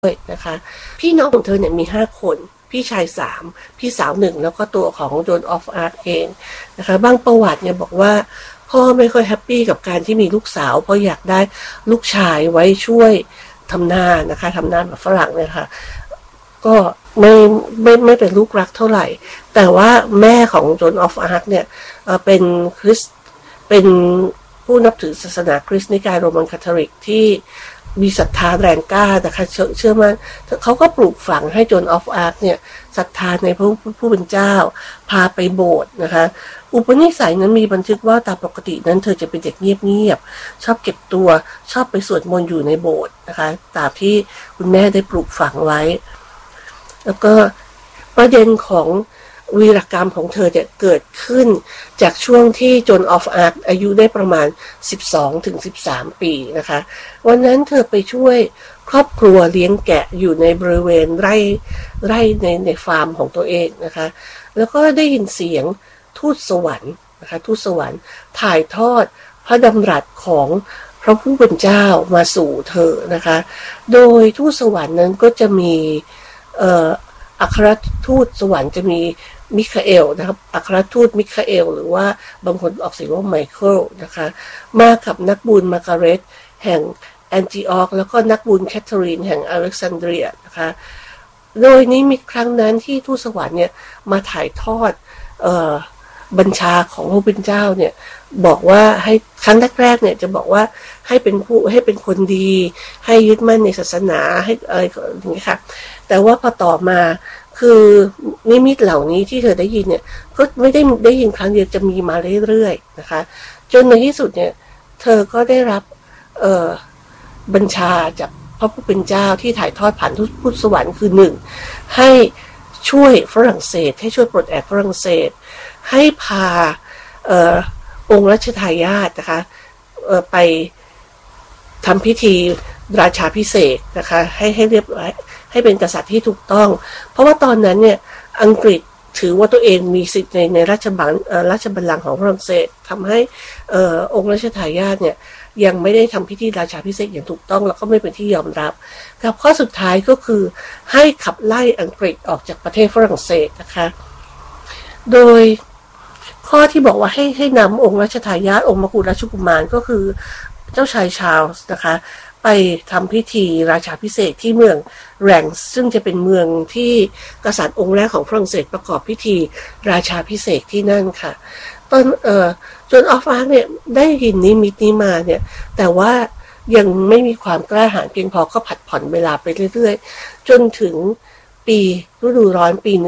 ด้วยนะคะพี่น้องของเธอเนี่ยมี5 คนพี่ชาย3พี่สาว1แล้วก็ตัวของโจนออฟอาร์คเองนะคะบางประวัติเนี่ยบอกว่าพ่อไม่ค่อยแฮปปี้กับการที่มีลูกสาวเพราะอยากได้ลูกชายไว้ช่วยทำนานะคะทำนาแบบฝรั่งเนี่ยค่ะก็ไม่เป็นลูกรักเท่าไหร่แต่ว่าแม่ของโจนออฟอาร์คเนี่ยเป็นคริสเป็นผู้นับถือศาสนาคริสต์นิกายโรมันคาทอลิกที่มีศรัทธาแรงกล้านะคะเชื่อมั่นเขาก็ปลูกฝังให้โจนออฟอาร์คเนี่ยศรัทธาในผู้เป็นเจ้าพาไปโบสถ์นะคะอุปนิสัยนั้นมีบันทึกว่าตามปกตินั้นเธอจะเป็นเด็กเงียบๆชอบเก็บตัวชอบไปสวดมนต์อยู่ในโบสถ์นะคะตามที่คุณแม่ได้ปลูกฝังไว้แล้วก็ประเด็นของวีรกรรมของเธอจะเกิดขึ้นจากช่วงที่โจนออฟอาร์คอายุได้ประมาณ12-13 ปีนะคะวันนั้นเธอไปช่วยครอบครัวเลี้ยงแกะอยู่ในบริเวณไร่ในฟาร์มของตัวเองนะคะแล้วก็ได้ยินเสียงทูตสวรรค์นะคะทูตสวรรค์ถ่ายทอดพระดำรัสของพระผู้เป็นเจ้ามาสู่เธอนะคะโดยทูตสวรรค์นั้นก็จะมีอัครทูตสวรรค์จะมีมิคาเอลนะครับอัครทูตมิคาเอลหรือว่าบางคนออกเสียงว่าไมเคิลนะคะมากับนักบุญมาร์กาเร็ตแห่งแอนติออกแล้วก็นักบุญแคทเธอรีนแห่งอเล็กซานเดรียนะคะโดยนี้มีครั้งนั้นที่ทูตสวรรค์เนี่ยมาถ่ายทอดบัญชาของพระผู้เป็นเจ้าเนี่ยบอกว่าให้ครั้งแรกๆเนี่ยจะบอกว่าให้เป็นคนดีให้ยึดมั่นในศาสนาให้อะไรอย่างนี้ค่ะแต่ว่าพอต่อมาคือนิมิตเหล่านี้ที่เธอได้ยินเนี่ยก็ไม่ได้ยินครั้งเดียวจะมีมาเรื่อยๆนะคะจนในที่สุดเนี่ยเธอก็ได้รับบัญชาจากพระผู้เป็นเจ้าที่ถ่ายทอดผ่านทูตสวรรค์คือ1ให้ช่วยฝรั่งเศสให้ช่วยปลดแอกฝรั่งเศสให้พาองค์รัชทายาทนะคะไปทำพิธีราชาภิเษกนะคะให้เรียบร้อยให้เป็นกษัตริย์ที่ถูกต้องเพราะว่าตอนนั้นเนี่ยอังกฤษถือว่าตัวเองมีสิทธิ์ในราชบัลลังก์ของฝรั่งเศสทำให้องค์รัชทายาทเนี่ยยังไม่ได้ทำพิธีราชาภิเษกอย่างถูกต้องแล้วก็ไม่เป็นที่ยอมรับกับข้อสุดท้ายก็คือให้ขับไล่อังกฤษออกจากประเทศฝรั่งเศสนะคะโดยข้อที่บอกว่าให้นำองค์รัชทายาทองค์มกุฎราชกุมารก็คือเจ้าชายชาร์ลส์นะคะไปทำพิธีราชาภิเษกที่เมืองแรงส์ซึ่งจะเป็นเมืองที่กษัตริย์องค์แรกของฝรั่งเศสประกอบพิธีราชาภิเษกที่นั่นค่ะจนออฟอาร์คเนี่ยได้ยินนิมิตนี้มาเนี่ยแต่ว่ายังไม่มีความกล้าหาญเพียงพอก็ผัดผ่อนเวลาไปเรื่อยๆจนถึงปีฤดูร้อนปี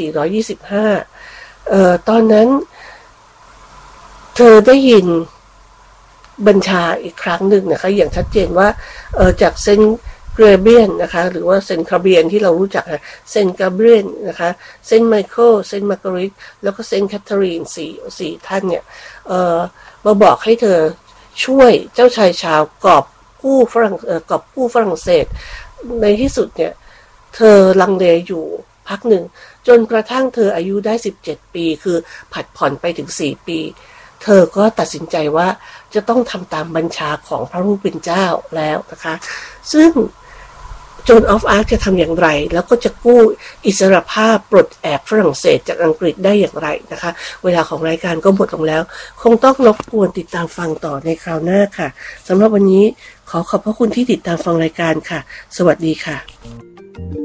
1425ตอนนั้นเธอได้ยินบัญชาอีกครั้งหนึ่งนะคะอย่างชัดเจนว่าจากเซนต์เกรเบียนนะคะหรือว่าเซนต์คาเบียนที่เรารู้จักเซนต์กาเบรียนนะคะเซนต์ไมเคิลเซนต์มาร์กาเร็ตแล้วก็เซนต์แคทเธอรีนสี่ท่านเนี่ยมาบอกให้เธอช่วยเจ้าชายชาวกอบกู้ฝรั่งเศสในที่สุดเนี่ยเธอลังเลอยู่พักหนึ่งจนกระทั่งเธออายุได้17 ปีคือผัดผ่อนไปถึง4 ปีเธอก็ตัดสินใจว่าจะต้องทำตามบัญชาของพระผู้เป็นเจ้าแล้วนะคะซึ่งโจนออฟอาร์คจะทำอย่างไรแล้วก็จะกู้อิสรภาพปลดแอกฝรั่งเศสจากอังกฤษได้อย่างไรนะคะเวลาของรายการก็หมดลงแล้วคงต้องรบกวนติดตามฟังต่อในคราวหน้าค่ะสำหรับวันนี้ขอบพระคุณที่ติดตามฟังรายการค่ะสวัสดีค่ะ